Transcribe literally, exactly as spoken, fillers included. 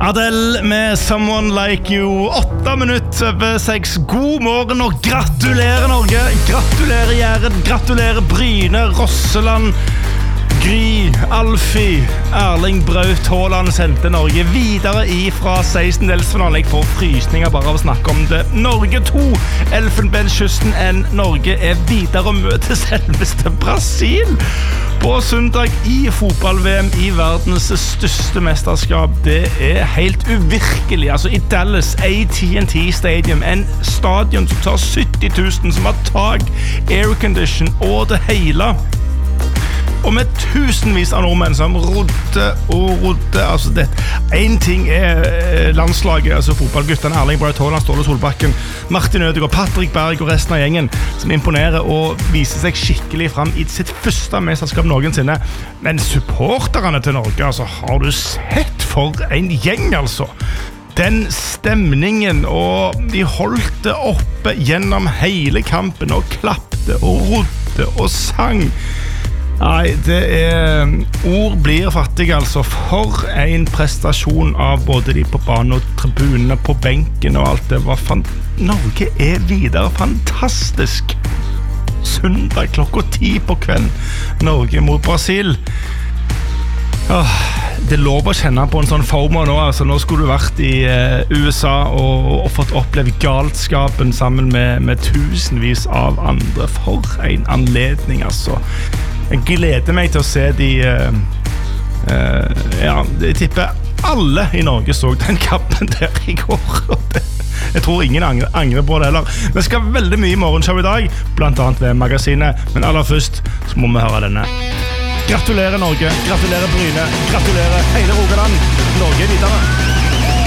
Adele med Someone Like You. Åtte minutter over seks. God morgen og gratulerer Norge. Gratulerer Jæren, gratulerer Bryne, Rosseland, Gry, Alfie, Erling Braut Haaland sendte Norge videre ifra sekstendelsfinalen. Jeg får frysninger bare av å snakke om det. Norge to, Elfenbenskysten enn Norge er videre og møter selveste Brasil på søndag i fotball-V M i verdens største mesterskap. Det er helt uvirkelig. Altså i Dallas, A T and T Stadium, en stadion som tar sytti tusen, som har tak, aircondition og det hele. Og med tusenvis av nordmenn som rodde og rodde. Altså det, en ting er landslaget, altså fotballguttene, Erling Braut Haaland, Ståle Solbakken, Martin Ødegaard, Patrick Berg og resten av gjengen som imponerer og viser seg skikkelig frem i sitt første mesterskap noensinne. Men supporterne til Norge, altså, har du sett for en gjeng, altså? Den stemningen, og de holdt det oppe gjennom hele kampen og klappte og rodde og sang. Nei, det er ord blir fattige, altså. For en prestasjon av både de på banen og tribunene på benken og alt det var. Fan- Norge er videre fantastisk. Søndag klokka ti på kvelden. Norge mot Brasil. Åh, det er lov å kjenne på en sånn FOMO nå. Altså, nå skulle du vært i uh, U S A og, og fått oppleve galskapen sammen med, med tusenvis av andre. For en anledning, altså. Jeg gleder meg til å se de uh, uh, ja, jeg tipper alle i Norge så den kampen der i går. Det, jeg tror ingen angrer, angrer på det heller. Vi skal veldig mye i morgenshow i dag, blant annet ved magasinet. Men aller først så må vi høre denne. Gratulerer Norge, gratulerer Bryne, gratulerer hele Rogaland. Norge er videre.